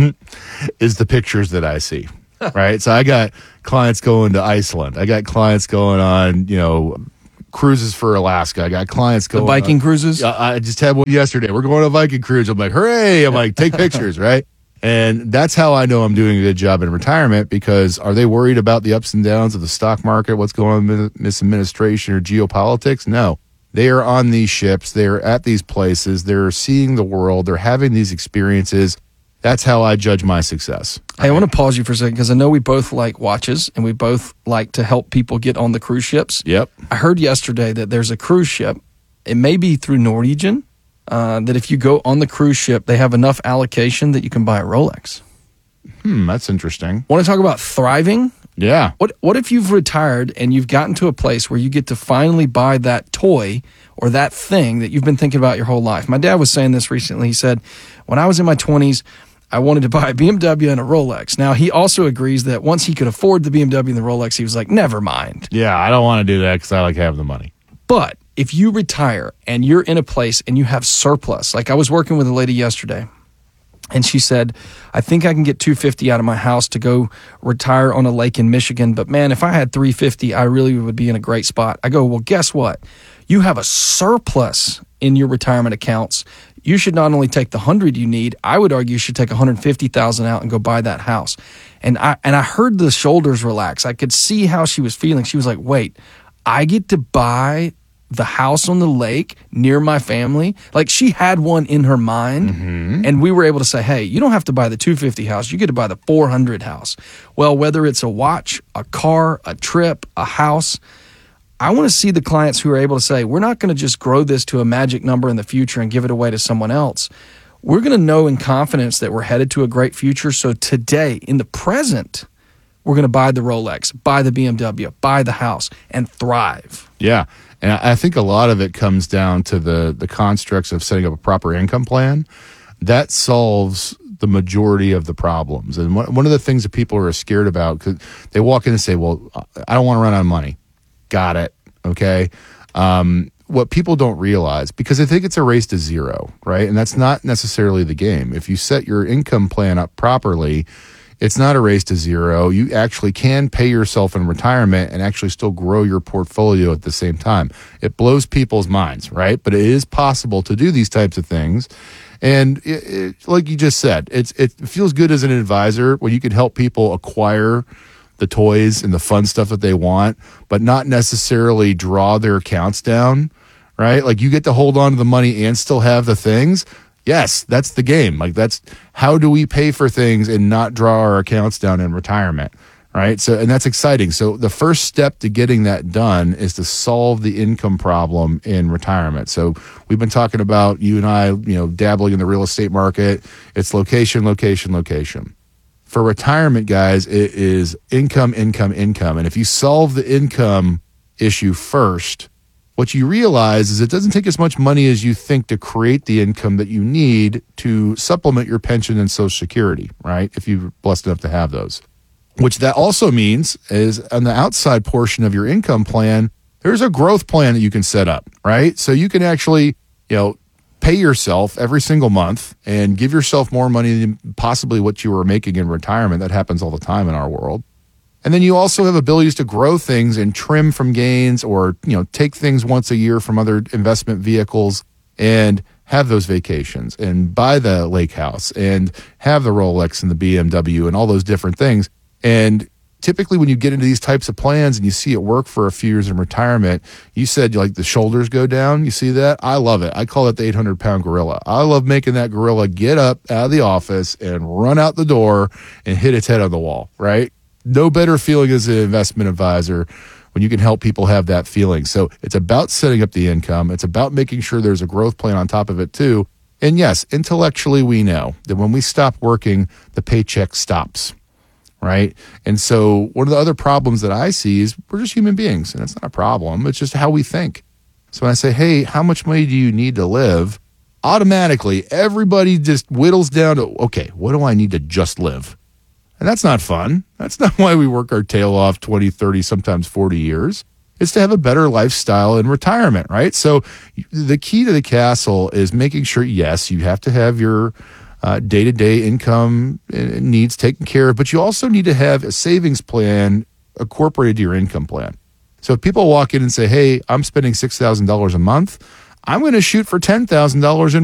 is the pictures that I see, right? So I got clients going to Iceland. I got clients going on, you know, cruises for Alaska. I got clients going the Viking on, cruises. I just had one yesterday. We're going on a Viking cruise. I'm like, hooray! I'm like, take pictures, right? And that's how I know I'm doing a good job in retirement, because are they worried about the ups and downs of the stock market, what's going on with this administration or geopolitics? No. They are on these ships. They're at these places. They're seeing the world. They're having these experiences. That's how I judge my success. Hey, I want to pause you for a second because I know we both like watches and we both like to help people get on the cruise ships. Yep. I heard yesterday that there's a cruise ship. It may be through Norwegian. Uh, that if you go on the cruise ship, they have enough allocation that you can buy a Rolex. Hmm, that's interesting. Want to talk about thriving? Yeah. What What if you've retired and you've gotten to a place where you get to finally buy that toy or that thing that you've been thinking about your whole life? My dad was saying this recently. He said, when I was in my twenties, I wanted to buy a B M W and a Rolex. Now, he also agrees that once he could afford the B M W and the Rolex, he was like, never mind. Yeah, I don't want to do that because I like having the money. But if you retire and you're in a place and you have surplus, like I was working with a lady yesterday, and she said, I think I can get two hundred fifty out of my house to go retire on a lake in Michigan. But man, if I had three hundred fifty, I really would be in a great spot. I go, well, guess what? You have a surplus in your retirement accounts. You should not only take the hundred you need, I would argue you should take one hundred fifty thousand out and go buy that house. And I and I heard the shoulders relax. I could see how she was feeling. She was like, wait, I get to buy the house on the lake near my family. Like, she had one in her mind, mm-hmm. and we were able to say, hey, you don't have to buy the two hundred fifty house. You get to buy the four hundred house. Well, whether it's a watch, a car, a trip, a house, I want to see the clients who are able to say, we're not going to just grow this to a magic number in the future and give it away to someone else. We're going to know in confidence that we're headed to a great future. So today, in the present, we're going to buy the Rolex, buy the B M W, buy the house, and thrive. Yeah. And I think a lot of it comes down to the the constructs of setting up a proper income plan. That solves the majority of the problems. And one, one of the things that people are scared about, because they walk in and say, well, I don't want to run out of money. Got it. Okay. Um, what people don't realize, because they think it's a race to zero, right? And that's not necessarily the game. If you set your income plan up properly, it's not a race to zero. You actually can pay yourself in retirement and actually still grow your portfolio at the same time. It blows people's minds, right? But it is possible to do these types of things. And it, it, like you just said, it's it feels good as an advisor when you can help people acquire the toys and the fun stuff that they want, but not necessarily draw their accounts down, right? Like, you get to hold on to the money and still have the things. Yes, that's the game. Like, that's how do we pay for things and not draw our accounts down in retirement, right? So, and that's exciting. So the first step to getting that done is to solve the income problem in retirement. So we've been talking about, you and I, you know, dabbling in the real estate market. It's location, location, location. For retirement, guys, it is income, income, income. And if you solve the income issue first, what you realize is it doesn't take as much money as you think to create the income that you need to supplement your pension and Social Security, right? If you're blessed enough to have those. Which that also means is on the outside portion of your income plan, there's a growth plan that you can set up, right? So you can actually, you know, pay yourself every single month and give yourself more money than possibly what you were making in retirement. That happens all the time in our world. And then you also have abilities to grow things and trim from gains, or, you know, take things once a year from other investment vehicles and have those vacations and buy the lake house and have the Rolex and the B M W and all those different things. And typically when you get into these types of plans and you see it work for a few years in retirement, you said, like, the shoulders go down. You see that? I love it. I call it the eight hundred pound gorilla. I love making that gorilla get up out of the office and run out the door and hit its head on the wall, right? No better feeling as an investment advisor when you can help people have that feeling. So it's about setting up the income. It's about making sure there's a growth plan on top of it too. And yes, intellectually we know that when we stop working, the paycheck stops, right? And so one of the other problems that I see is we're just human beings, and it's not a problem. It's just how we think. So when I say, hey, how much money do you need to live? Automatically, everybody just whittles down to, okay, what do I need to just live? And that's not fun. That's not why we work our tail off twenty, thirty, sometimes forty years. It's to have a better lifestyle in retirement, right? So the key to the castle is making sure, yes, you have to have your uh, day-to-day income needs taken care of, but you also need to have a savings plan incorporated to your income plan. So if people walk in and say, hey, I'm spending six thousand dollars a month, I'm going to shoot for ten thousand dollars in